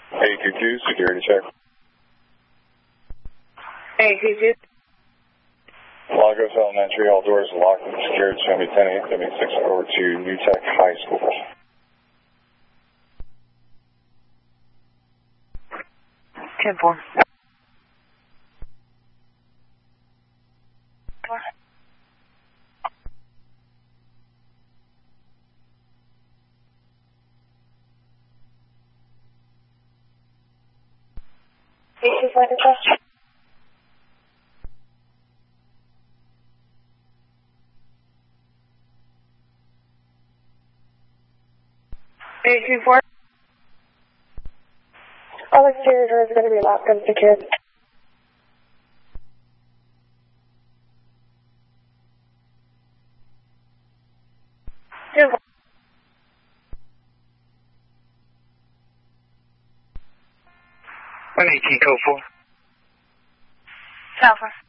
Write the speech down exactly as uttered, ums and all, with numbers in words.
eight two two, security check. eight two two. Lagos Elementary, all doors locked and secured. Show me ten eight seventy-six over to New Tech High School. ten four. eight two five across. eight two four. All exterior doors are going to be locked and secured. ten four. one eighteen code four. Alpha.